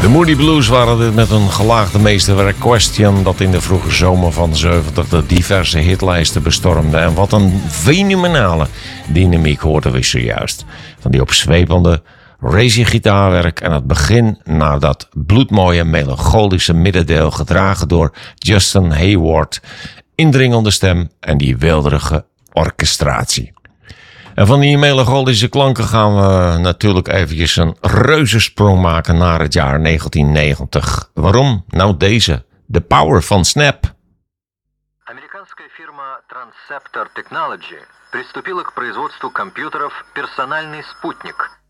De Moody Blues waren dit met een gelaagde meesterwerk Question, dat in de vroege zomer van de 70 de diverse hitlijsten bestormde. En wat een fenomenale dynamiek hoorden we zojuist. Van die opzwepende, racy gitaarwerk en het begin naar dat bloedmooie melancholische middendeel gedragen door Justin Hayward, indringende stem en die wilderige orchestratie. En van die melancholische klanken gaan we natuurlijk eventjes een reuzensprong maken naar het jaar 1990. Waarom? Nou deze, The Power van Snap. Американская фирма Transceptor Technology приступила к производству компьютеров «Персональный спутник».